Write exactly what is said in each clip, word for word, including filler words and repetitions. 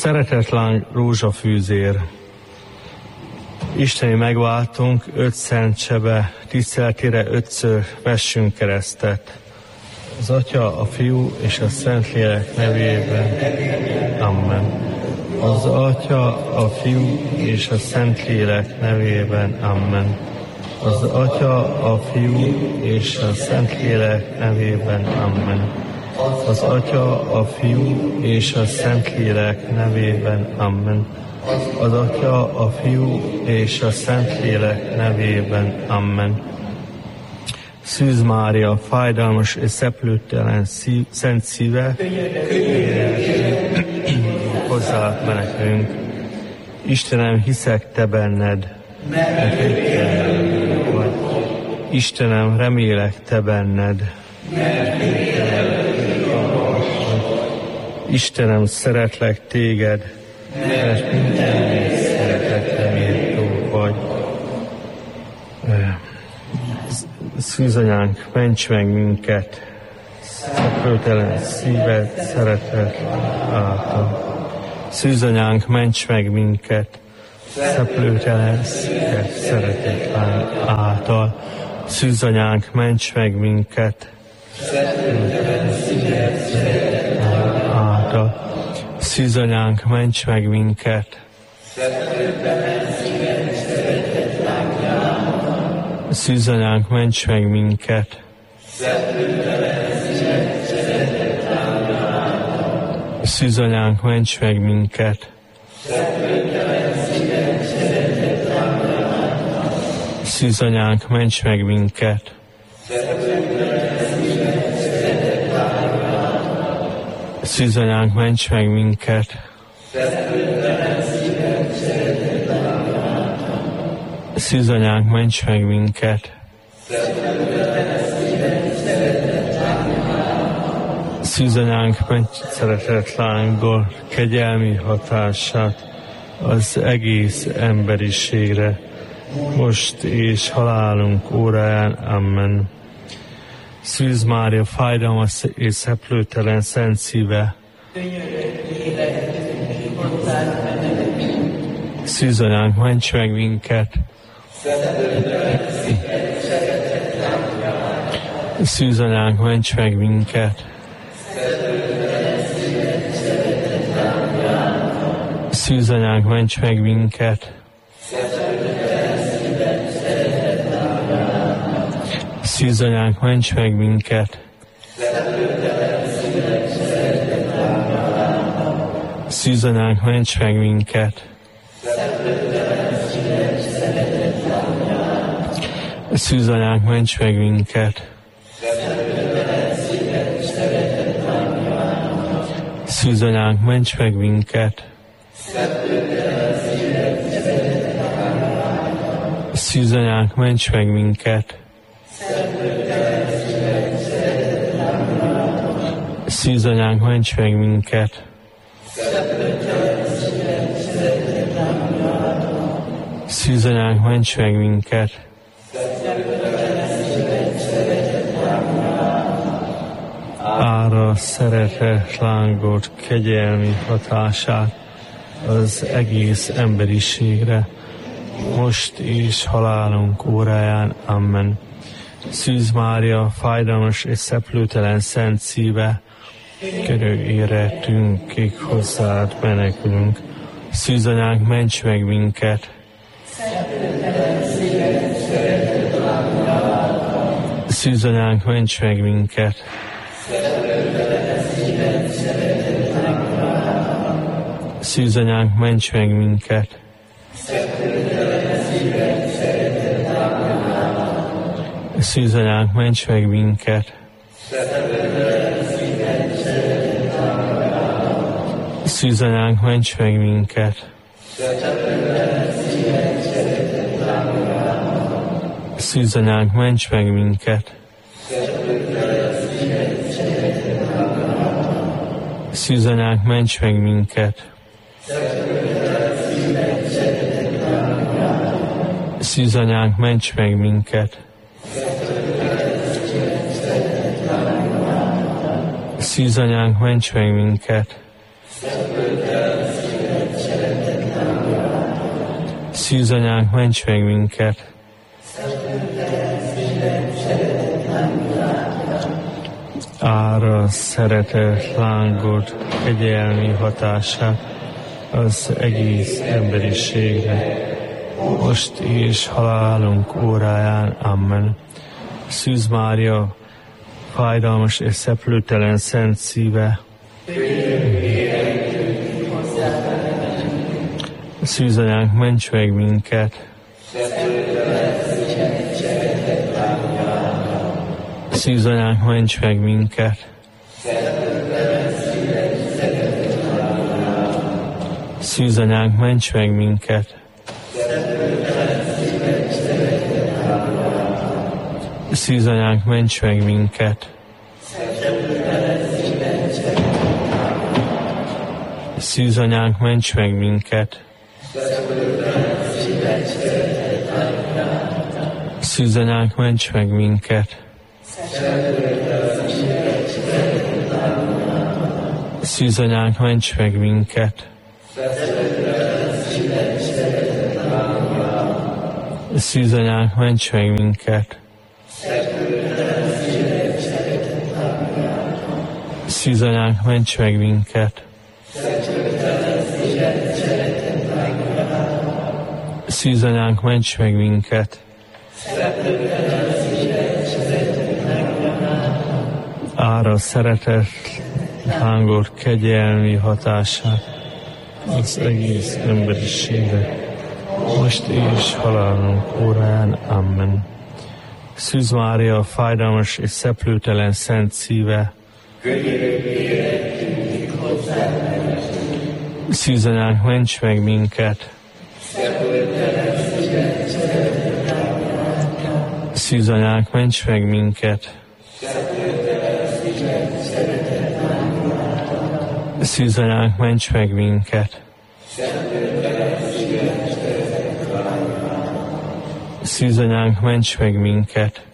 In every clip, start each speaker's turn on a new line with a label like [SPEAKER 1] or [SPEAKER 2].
[SPEAKER 1] Szeretetlen rózsafűzér. Isteni megváltunk, öt szent sebe tiszteletére ötször vessünk keresztet. Az Atya, a Fiú és a Szentlélek nevében. Amen. Az Atya, a Fiú és a Szentlélek nevében. Amen. Az Atya, a Fiú és a Szentlélek nevében. Amen. Az Atya, a Fiú és a Szentlélek nevében. Amen. Az Atya, a Fiú és a Szentlélek nevében. Amen. Szűz Mária, fájdalmas és szeplőtelen szív, szent szíve, hozzád menekülünk. Istenem, hiszek te benned, vagy. Istenem, remélek te benned, Istenem, szeretlek téged, mert minden szeretetre méltó vagy. Szűzanyánk, ments meg minket, szeplőtelen szíved szeretet által. Szűzanyánk, ments meg minket, szeplőtelen szíved szeretet által. Szűzanyánk, ments meg minket, szeplőtelen szíved szeretet által. Szűzanyánk, ments meg minket, szeplőtelen szíved szeretet által. Szűzanyánk, ments meg minket, szeplőtelen szíved szeretet által. Szűzanyánk, ments meg minket, szeplőtelen szíved szeretet által. Szűzanyánk, ments meg minket, szeplőtelen szíved szeretet által. Szűzanyánk, ments meg minket, szeplőtelen szíved szeretet által. Szűzanyánk, ments meg minket, szeplőtelen szíved szeretet által. Szűzanyánk, ments szeretetlánkból kegyelmi hatását az egész emberiségre, most és halálunk óráján. Amen. Szűz Mária, fájdalmas és szeplőtelen szent szíve, Szűzanyánk, ments meg minket, Szűzanyánk, ments meg minket, Szűzanyánk, ments meg minket, Szűzanyánk, ments meg minket, Szűzanyánk, ments meg minket, Szűzanyánk, ments meg minket, Szűzanyánk, ments meg minket, Szűzanyánk, ments meg minket, Szűzanyánk, ments meg minket, Szűzanyánk, ments meg minket, ára szeretet lángot kegyelmi hatását az egész emberiségre, most és halálunk óráján. Amen. Szűz Mária, fájdalmas és szeplőtelen szent szíve, körül érettünkig hozzád menekülünk. Szűzanyánk, ments meg minket, Szűzanyánk, ments meg minket, Szűzanyánk, ments meg minket, Szűzanyánk, ments meg minket, Szűzanyánk, ments meg minket, Szűzanyánk, ments meg minket, Szűzanyánk, ments meg minket, Szűzanyánk, ments meg minket, Szűzanyánk, ments meg minket, Szűzanyánk, ments meg minket! Ára szeretet lángot, kegyelmi hatását az egész emberiségre, most és halálunk óráján. Amen. Szűz Mária, fájdalmas és szeplőtelen szent szíve, Szűzanyánk, ments meg minket! Szűzanyánk, ments meg minket! Szűzanyánk, ments meg minket! Szűzanyánk, ments meg minket! Szűzanyánk, ments meg minket! Szűzanyánk, ments meg minket! Szűzanyánk, ments meg minket! Szűzanyánk, ments meg minket! Szűzanyánk, ments meg minket! Szűzanyánk, ments meg minket! Ára szeretet lángot, kegyelmi hatását az egész emberiségre, most és halálunk óráján. Amen. Szűz Mária, fájdalmas és szeplőtelen szent szíve, Szűzanyánk, ments meg minket! Szűzanyánk, ments meg minket! Szűzanyánk, ments meg minket! Szűzanyánk, ments meg minket!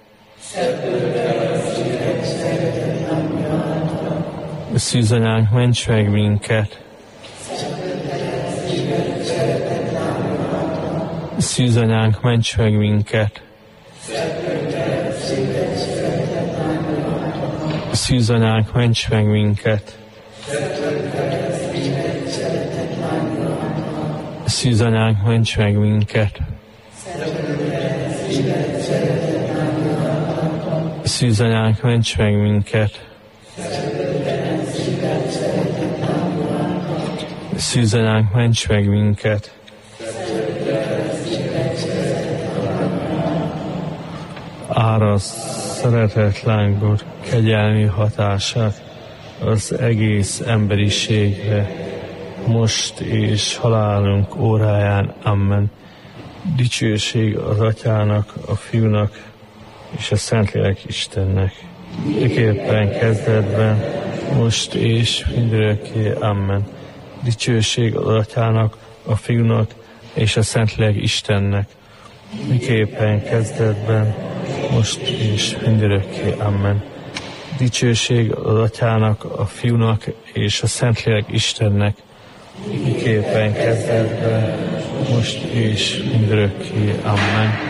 [SPEAKER 1] Szűzanyánk, ments meg minket! Szűzanyánk, ments meg minket! Szűzanyánk, ments meg minket! Szűzanyánk, ments meg minket! Szűzanyánk, ments meg minket! Szűzanyánk, ments meg minket! Ára szeretet lángot, kegyelmi hatását az egész emberiségre, most és halálunk óráján. Amen. Dicsőség az Atyának, a Fiúnak és a Szentlélek Istennek, miképpen kezdetben, most és mindörökké. Amen. Dicsőség az Atyának, a Fiúnak és a Szentlélek Istennek, miképpen kezdetben, most és mindörökké. Amen. Dicsőség az Atyának, a Fiúnak és a Szentlélek Istennek, miképpen kezdetben, most és mindörökké. Amen.